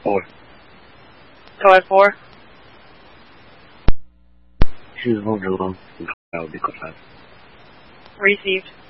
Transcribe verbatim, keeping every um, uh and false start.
Four. Go at four. She's moved along. That would be good. Received.